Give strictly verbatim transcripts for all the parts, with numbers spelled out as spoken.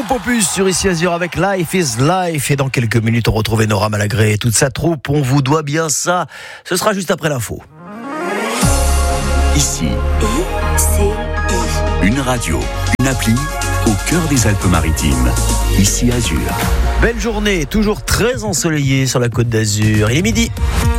groupe Opus sur Ici Azur avec Life is Life. Et dans quelques minutes, on retrouve Nora Malagré et toute sa troupe. On vous doit bien ça. Ce sera juste après l'info. Ici, I C I. Une radio, une appli au cœur des Alpes-Maritimes. Ici Azur. Belle journée, toujours très ensoleillée sur la Côte d'Azur. Il est midi.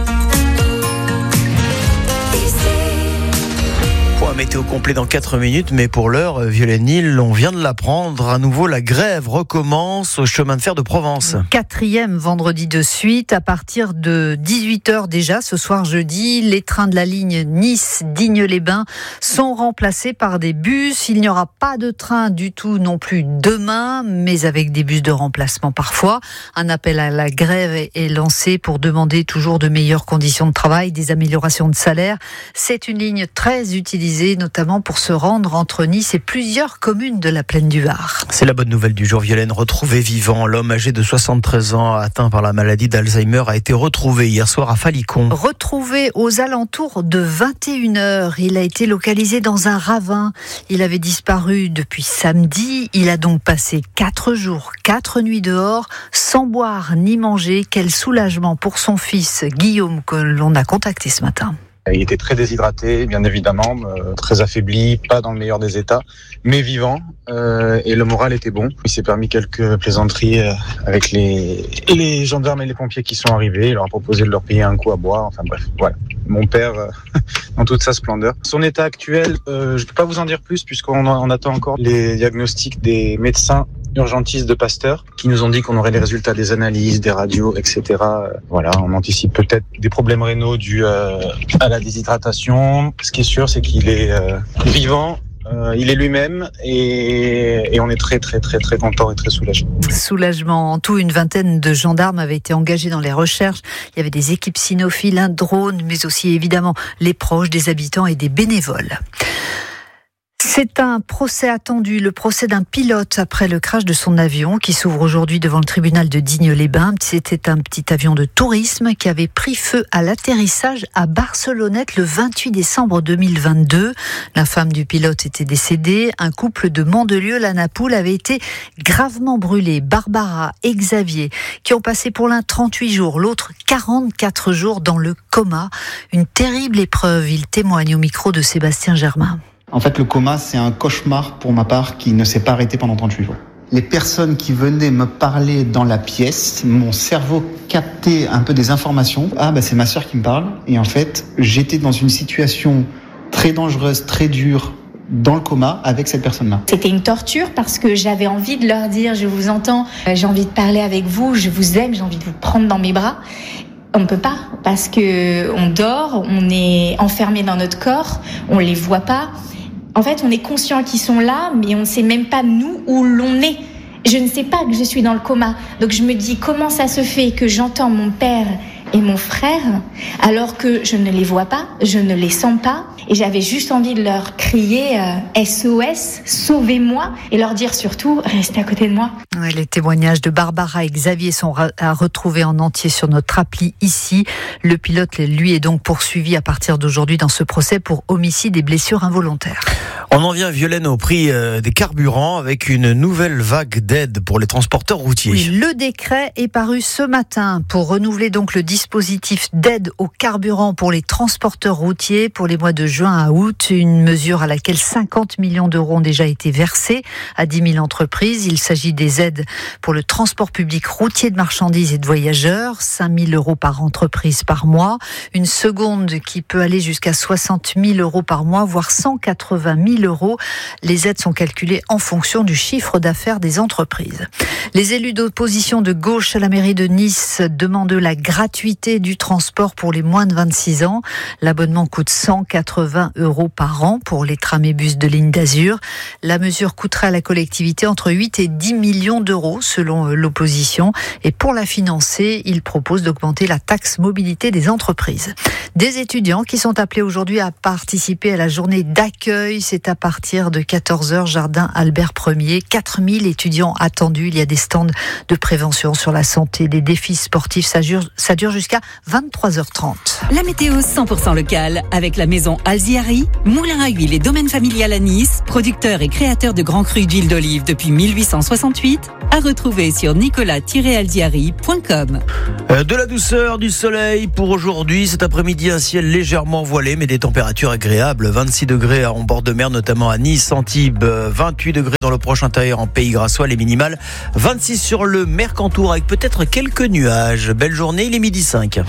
Météo complet dans quatre minutes, mais pour l'heure, Violaine-Nil, on vient de l'apprendre, à nouveau la grève recommence au chemin de fer de Provence. Quatrième vendredi de suite, à partir de dix-huit heures déjà, ce soir jeudi, les trains de la ligne Nice-Digne-les-Bains sont remplacés par des bus. Il n'y aura pas de train du tout non plus demain, mais avec des bus de remplacement parfois. Un appel à la grève est lancé pour demander toujours de meilleures conditions de travail, des améliorations de salaire. C'est une ligne très utilisée, notamment pour se rendre entre Nice et plusieurs communes de la plaine du Var. C'est la bonne nouvelle du jour, Violaine. Retrouvé vivant, l'homme âgé de soixante-treize ans atteint par la maladie d'Alzheimer a été retrouvé hier soir à Falicon. Retrouvé aux alentours de vingt et une heures, il a été localisé dans un ravin. Il avait disparu depuis samedi. Il a donc passé quatre jours, quatre nuits dehors, sans boire ni manger. Quel soulagement pour son fils Guillaume que l'on a contacté ce matin. Il était très déshydraté, bien évidemment, euh, très affaibli, pas dans le meilleur des états, mais vivant, euh, et le moral était bon. Il s'est permis quelques plaisanteries euh, avec les, les gendarmes et les pompiers qui sont arrivés. Il leur a proposé de leur payer un coup à boire, enfin bref, voilà. Mon père, euh, dans toute sa splendeur. Son état actuel, euh, je ne peux pas vous en dire plus, puisqu'on on attend encore les diagnostics des médecins urgentistes de Pasteur, qui nous ont dit qu'on aurait les résultats des analyses, des radios, et cetera. Voilà, on anticipe peut-être des problèmes rénaux dus euh, à la déshydratation. Ce qui est sûr, c'est qu'il est euh, vivant, euh, il est lui-même, et, et on est très très très très content et très soulagé. Soulagement. En tout, une vingtaine de gendarmes avaient été engagés dans les recherches. Il y avait des équipes cynophiles, un drone, mais aussi évidemment les proches des habitants et des bénévoles. C'est un procès attendu, le procès d'un pilote après le crash de son avion qui s'ouvre aujourd'hui devant le tribunal de Digne-les-Bains. C'était un petit avion de tourisme qui avait pris feu à l'atterrissage à Barcelonnette le vingt-huit décembre deux mille vingt-deux. La femme du pilote était décédée. Un couple de Mandelieu, la Napoule, avait été gravement brûlé. Barbara et Xavier, qui ont passé pour l'un trente-huit jours, l'autre quarante-quatre jours dans le coma. Une terrible épreuve, il témoigne au micro de Sébastien Germain. En fait, le coma, c'est un cauchemar pour ma part qui ne s'est pas arrêté pendant trente-huit jours. Les personnes qui venaient me parler dans la pièce, mon cerveau captait un peu des informations. Ah, bah, c'est ma sœur qui me parle. Et en fait, j'étais dans une situation très dangereuse, très dure, dans le coma avec cette personne-là. C'était une torture parce que j'avais envie de leur dire, je vous entends, j'ai envie de parler avec vous, je vous aime, j'ai envie de vous prendre dans mes bras. On ne peut pas parce que on dort, on est enfermé dans notre corps, on les voit pas. En fait, on est conscient qu'ils sont là, mais on ne sait même pas, nous, où l'on est. Je ne sais pas que je suis dans le coma. Donc je me dis, comment ça se fait que j'entends mon père et mon frère, alors que je ne les vois pas, je ne les sens pas, et j'avais juste envie de leur crier euh, S O S, sauvez-moi, et leur dire surtout, restez à côté de moi. Ouais, les témoignages de Barbara et Xavier sont à retrouver en entier sur notre appli ici. Le pilote, lui, est donc poursuivi à partir d'aujourd'hui dans ce procès pour homicide et blessures involontaires. On en vient, Violaine, au prix des carburants avec une nouvelle vague d'aide pour les transporteurs routiers. Oui, le décret est paru ce matin pour renouveler donc le dispositif d'aide au carburant pour les transporteurs routiers pour les mois de juin à août. Une mesure à laquelle cinquante millions d'euros ont déjà été versés à dix mille entreprises. Il s'agit des aides pour le transport public routier de marchandises et de voyageurs, cinq mille euros par entreprise par mois. Une seconde qui peut aller jusqu'à soixante mille euros par mois, voire cent quatre-vingt mille euros. Les aides sont calculées en fonction du chiffre d'affaires des entreprises. Les élus d'opposition de gauche à la mairie de Nice demandent la gratuité du transport pour les moins de vingt-six ans. L'abonnement coûte cent quatre-vingts euros par an pour les trams et bus de ligne d'Azur. La mesure coûterait à la collectivité entre huit et dix millions d'euros selon l'opposition. Et pour la financer, il propose d'augmenter la taxe mobilité des entreprises. Des étudiants qui sont appelés aujourd'hui à participer à la journée d'accueil. C'est à partir de quatorze heures, jardin Albert Ier. quatre mille étudiants attendus. Il y a des stands de prévention sur la santé, des défis sportifs. Ça dure, ça dure jusqu'à vingt-trois heures trente. La météo cent pour cent locale avec la maison Alziari, moulin à huile et domaine familial à Nice, producteur et créateur de grands crus d'huile d'olive depuis mille huit cent soixante-huit, à retrouver sur nicolas tiret alziari point com. De la douceur, du soleil pour aujourd'hui. Cet après-midi, un ciel légèrement voilé, mais des températures agréables. vingt-six degrés en bord de mer, notamment à Nice, Antibes. vingt-huit degrés dans le proche intérieur en Pays Grassois, les minimales. vingt-six sur le Mercantour avec peut-être quelques nuages. Belle journée, il est midi cinq.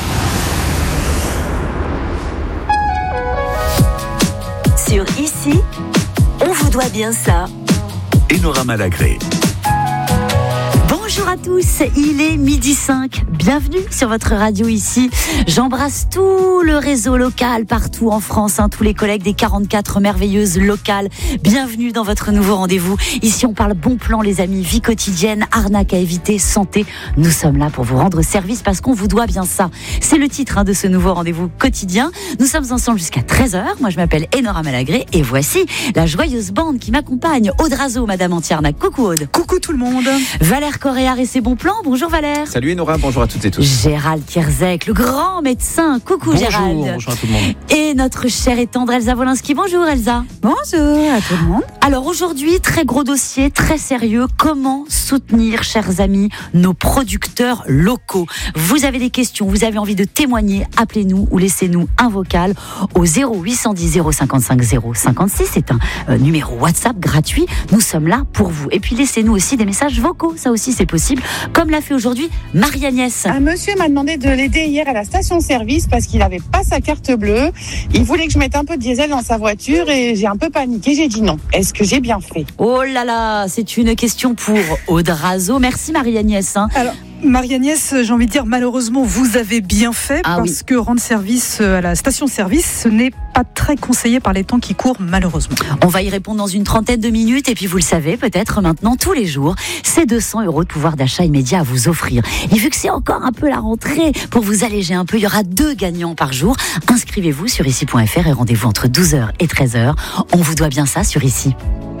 Sur Ici, on vous doit bien ça. Enora Malagré. Bonjour à tous, il est midi cinq. Bienvenue sur votre radio Ici. J'embrasse tout le réseau local partout en France, hein, tous les collègues des quarante-quatre merveilleuses locales. Bienvenue dans votre nouveau rendez-vous. Ici, on parle bon plan, les amis, vie quotidienne, arnaque à éviter, santé. Nous sommes là pour vous rendre service parce qu'on vous doit bien ça. C'est le titre hein, de ce nouveau rendez-vous quotidien. Nous sommes ensemble jusqu'à treize heures. Moi, je m'appelle Enora Malagré et voici la joyeuse bande qui m'accompagne. Aude Razo, Madame Antiarnac. Coucou Aude. Coucou tout le monde. Valère Correa et ses bons plans. Bonjour Valère. Salut Enora, bonjour à toutes et tous. Gérald Kierzek, le grand médecin. Coucou bonjour, Gérald. Bonjour à tout le monde. Et notre chère et tendre Elsa Wolinski. Bonjour Elsa. Bonjour à tout le monde. Alors aujourd'hui, très gros dossier, très sérieux. Comment soutenir, chers amis, nos producteurs locaux? Vous avez des questions, vous avez envie de témoigner, appelez-nous ou laissez-nous un vocal au zéro huit cent dix zéro cinquante-cinq zéro cinquante-six. C'est un euh, numéro WhatsApp gratuit. Nous sommes là pour vous. Et puis laissez-nous aussi des messages vocaux. Ça aussi, c'est possible. Comme l'a fait aujourd'hui Marie-Agnès. Un monsieur m'a demandé de l'aider hier à la station-service parce qu'il n'avait pas sa carte bleue. Il voulait que je mette un peu de diesel dans sa voiture et j'ai un peu paniqué. J'ai dit non. Est-ce que j'ai bien fait? Oh là là, c'est une question pour Aude Razo. Merci Marie-Agnès. Hein. Alors, Marie-Agnès, j'ai envie de dire, malheureusement, vous avez bien fait ah, parce oui. que rendre service à la station-service, ce n'est pas très conseillé par les temps qui courent, malheureusement. On va y répondre dans une trentaine de minutes et puis vous le savez, peut-être maintenant, tous les jours, c'est deux cents euros de pouvoir d'achat immédiat à vous offrir. Et vu que c'est encore un peu la rentrée, pour vous alléger un peu, il y aura deux gagnants par jour. Inscrivez-vous sur ici point f r et rendez-vous entre douze heures et treize heures. On vous doit bien ça sur Ici.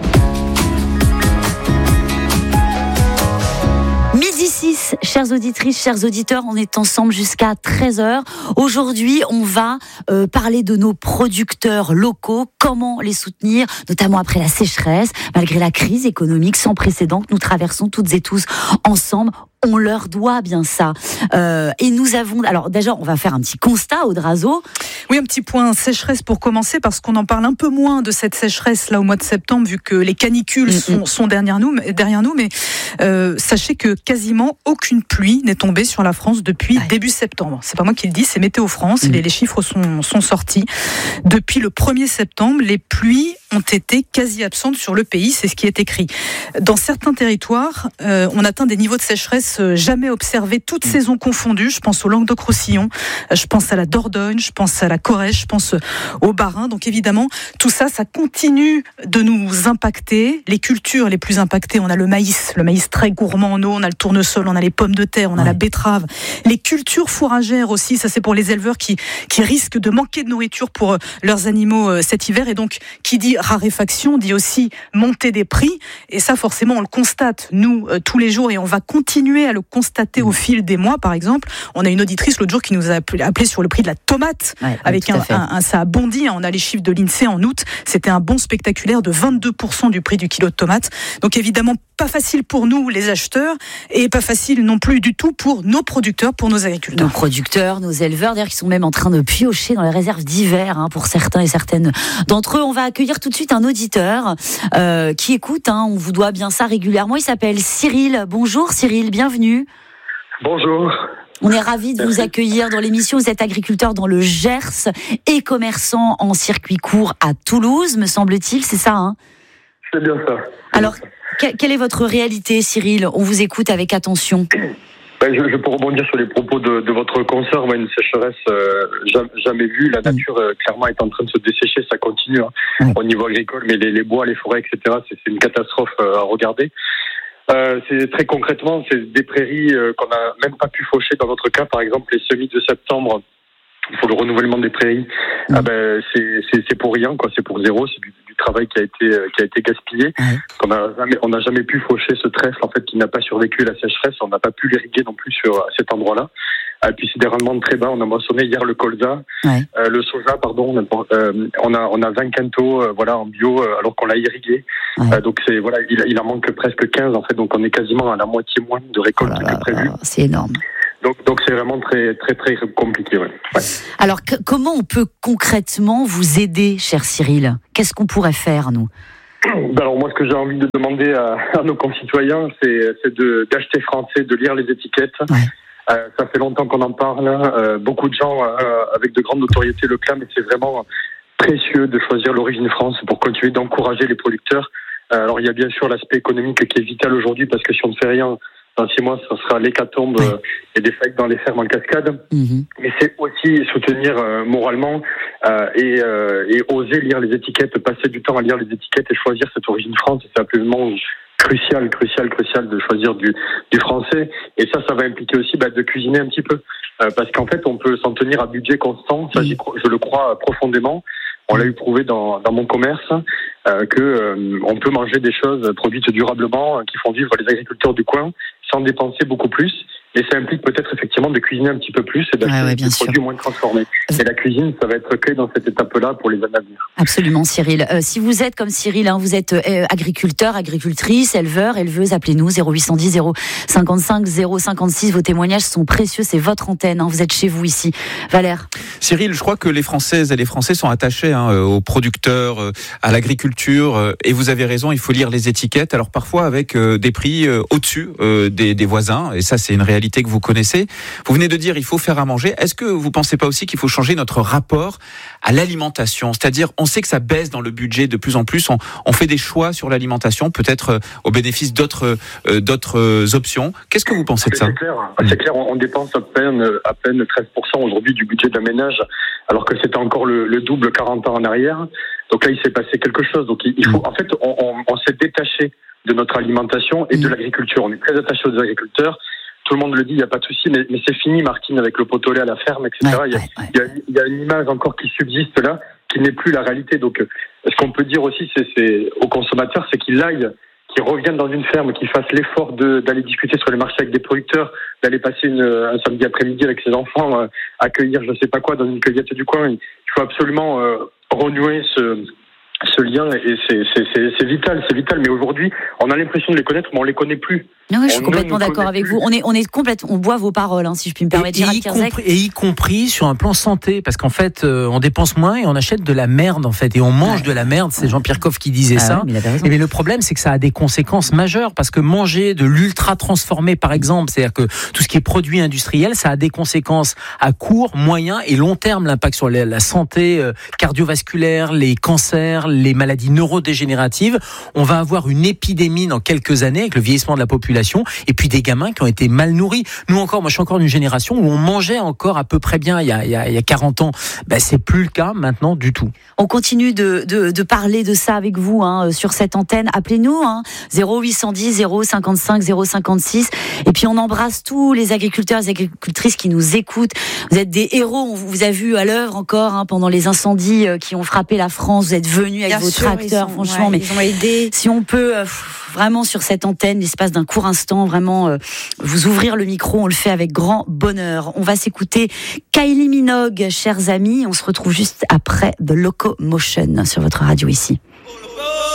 Midi six, chères auditrices, chers auditeurs, on est ensemble jusqu'à treize heures. Aujourd'hui, on va euh, parler de nos producteurs locaux, comment les soutenir, notamment après la sécheresse, malgré la crise économique sans précédent que nous traversons toutes et tous ensemble. On leur doit bien ça. Euh, et nous avons... Alors déjà, on va faire un petit constat, Aude Razo. Oui, un petit point sécheresse pour commencer, parce qu'on en parle un peu moins de cette sécheresse là au mois de septembre, vu que les canicules mmh, sont, sont derrière nous. Derrière nous mais euh, sachez que quasiment aucune pluie n'est tombée sur la France depuis ouais. début septembre. C'est pas moi qui le dis, c'est Météo France. Mmh. Les, les chiffres sont, sont sortis. Depuis le premier septembre, les pluies ont été quasi absentes sur le pays. C'est ce qui est écrit. Dans certains territoires, euh, on atteint des niveaux de sécheresse jamais observé, toutes saisons confondues. Je pense au Languedoc-Roussillon, je pense à la Dordogne, je pense à la Corrèze, je pense au Bas-Rhin. Donc évidemment, tout ça, ça continue de nous impacter. Les cultures les plus impactées, on a le maïs, le maïs très gourmand en eau, on a le tournesol, on a les pommes de terre, on a ouais. la betterave. Les cultures fourragères aussi, ça c'est pour les éleveurs qui, qui risquent de manquer de nourriture pour leurs animaux cet hiver. Et donc, qui dit raréfaction, dit aussi montée des prix. Et ça, forcément, on le constate, nous, tous les jours, et on va continuer à le constater au fil des mois. Par exemple, on a une auditrice l'autre jour qui nous a appelé sur le prix de la tomate, ouais, avec un, un, un, ça a bondi, on a les chiffres de l'INSEE en août, c'était un bond spectaculaire de vingt-deux pour cent du prix du kilo de tomate. Donc évidemment, pas facile pour nous, les acheteurs, et pas facile non plus du tout pour nos producteurs, pour nos agriculteurs. Nos producteurs, nos éleveurs, d'ailleurs, qui sont même en train de piocher dans les réserves d'hiver, hein, pour certains et certaines d'entre eux. On va accueillir tout de suite un auditeur euh, qui écoute, hein, on vous doit bien ça régulièrement. Il s'appelle Cyril. Bonjour Cyril, bienvenue. Bonjour. On est ravis de Merci. vous accueillir dans l'émission. Vous êtes agriculteur dans le Gers et commerçant en circuit court à Toulouse, me semble-t-il, c'est ça, hein? C'est bien ça. Alors, que, quelle est votre réalité, Cyril? On vous écoute avec attention. Ben, je, je peux rebondir sur les propos de, de votre consoeur. Moi, une sécheresse euh, jamais, jamais vue. La nature, euh, clairement, est en train de se dessécher. Ça continue hein, mmh. au niveau agricole, mais les, les bois, les forêts, et cetera, c'est, c'est une catastrophe euh, à regarder. Euh, c'est très concrètement, c'est des prairies euh, qu'on n'a même pas pu faucher. Dans notre cas, par exemple, les semis de septembre, pour le renouvellement des prairies, mmh. ah ben, c'est, c'est, c'est pour rien, quoi. C'est pour zéro. C'est du, du travail qui a été, euh, qui a été gaspillé. Mmh. On n'a jamais, on n'a jamais pu faucher ce trèfle, en fait, qui n'a pas survécu à la sécheresse. On n'a pas pu l'irriguer non plus sur à cet endroit-là. Et puis c'est des rendements très bas. On a moissonné hier le colza, ouais. euh, le soja, pardon. Euh, on a on a vingt quintaux, euh, voilà, en bio, euh, alors qu'on l'a irrigué. Ouais. Euh, donc c'est voilà, il, il en manque presque quinze en fait. Donc on est quasiment à la moitié moins de récolte oh là là, que prévu. C'est énorme. Donc, donc c'est vraiment très, très, très compliqué. Ouais. Ouais. Alors, que, comment on peut concrètement vous aider, cher Cyril ? Qu'est-ce qu'on pourrait faire, nous ? Alors moi, ce que j'ai envie de demander à, à nos concitoyens, c'est, c'est de, d'acheter français, de lire les étiquettes. Ouais. Euh, ça fait longtemps qu'on en parle. Euh, beaucoup de gens euh, avec de grandes notoriétés le clament, et c'est vraiment précieux de choisir l'origine France pour continuer d'encourager les producteurs. Euh, alors il y a bien sûr l'aspect économique qui est vital aujourd'hui, parce que si on ne fait rien, dans six mois, ce sera l'hécatombe euh, et des faillites dans les fermes en cascade. Mmh. Mais c'est aussi soutenir euh, moralement euh, et, euh, et oser lire les étiquettes, passer du temps à lire les étiquettes et choisir cette origine France. C'est absolument crucial, crucial, crucial de choisir du, du français. Et ça, ça va impliquer aussi bah, de cuisiner un petit peu. Euh, parce qu'en fait, on peut s'en tenir à budget constant. Ça, j'y, je le crois profondément. On l'a eu prouvé dans, dans mon commerce euh, que euh, on peut manger des choses produites durablement euh, qui font vivre les agriculteurs du coin sans dépenser beaucoup plus. Et ça implique peut-être effectivement de cuisiner un petit peu plus et d'acheter ouais, ouais, des produits sûr. moins transformés. Et la cuisine, ça va être clé dans cette étape-là pour les années à venir. Absolument, Cyril. Euh, si vous êtes comme Cyril, hein, vous êtes euh, agriculteur, agricultrice, éleveur, éleveuse, appelez-nous zéro huit cent dix zéro cinquante-cinq zéro cinquante-six. Vos témoignages sont précieux, c'est votre antenne. Hein, vous êtes chez vous ici. Valère. Cyril, je crois que les Françaises et les Français sont attachés hein, aux producteurs, à l'agriculture. Et vous avez raison, il faut lire les étiquettes. Alors parfois avec euh, des prix euh, au-dessus euh, des, des voisins. Et ça, c'est une réalité que vous connaissez. Vous venez de dire il faut faire à manger. Est-ce que vous pensez pas aussi qu'il faut changer notre rapport à l'alimentation ? C'est-à-dire, on sait que ça baisse dans le budget de plus en plus. On, on fait des choix sur l'alimentation, peut-être euh, au bénéfice d'autres euh, d'autres euh, options. Qu'est-ce que vous pensez de ça ? C'est clair. C'est clair. On dépense à peine à peine treize pour cent aujourd'hui du budget d'un ménage, alors que c'était encore le, le double quarante ans en arrière. Donc là, il s'est passé quelque chose. Donc il faut, en fait, on, on, on s'est détaché de notre alimentation et de l'agriculture. On est très attaché aux agriculteurs. Tout le monde le dit, il n'y a pas de souci, mais, mais c'est fini, Martine, avec le pot au lait à la ferme, et cetera. Ouais, il, y a, ouais, ouais. il, y a, il y a une image encore qui subsiste là, qui n'est plus la réalité. Donc, ce qu'on peut dire aussi, c'est, c'est aux consommateurs, c'est qu'ils aillent, qu'ils reviennent dans une ferme, qu'ils fassent l'effort de, d'aller discuter sur les marchés avec des producteurs, d'aller passer une, un samedi après-midi avec ses enfants, euh, accueillir je ne sais pas quoi dans une cueillette du coin. Il faut absolument euh, renouer ce... ce lien, et c'est, c'est, c'est, c'est vital, c'est vital. Mais aujourd'hui, on a l'impression de les connaître, mais on les connaît plus. Non, je suis complètement d'accord avec plus. vous. On est, on est complètement, on boit vos paroles, hein, si je puis me permettre. Et, et, y compris, et y compris sur un plan santé, parce qu'en fait, euh, on dépense moins et on achète de la merde, en fait, et on mange ouais. de la merde. C'est Jean-Pierre Coff qui disait ah, ça. Oui, mais, et mais le problème, c'est que ça a des conséquences majeures, parce que manger de l'ultra transformé, par exemple, c'est-à-dire que tout ce qui est produit industriel, ça a des conséquences à court, moyen et long terme. L'impact sur la, la santé euh, cardiovasculaire, les cancers, les maladies neurodégénératives. On va avoir une épidémie dans quelques années avec le vieillissement de la population et puis des gamins qui ont été mal nourris. Nous encore, moi je suis encore d'une génération où on mangeait encore à peu près bien il y a, il y a, il y a quarante ans. Ben, c'est plus le cas maintenant du tout. On continue de, de, de parler de ça avec vous hein, sur cette antenne. Appelez-nous hein, zéro huit cent dix zéro cinquante-cinq zéro cinquante-six et puis on embrasse tous les agriculteurs et les agricultrices qui nous écoutent. Vous êtes des héros, on vous a vu à l'œuvre encore hein, pendant les incendies qui ont frappé la France. Vous êtes venus avec Bien vos sûr, tracteurs, sont, franchement. Ouais, mais ils ont aidé. Si on peut euh, vraiment sur cette antenne, l'espace d'un court instant, vraiment euh, vous ouvrir le micro, on le fait avec grand bonheur. On va s'écouter Kylie Minogue, chers amis. On se retrouve juste après The Locomotion sur votre radio ici.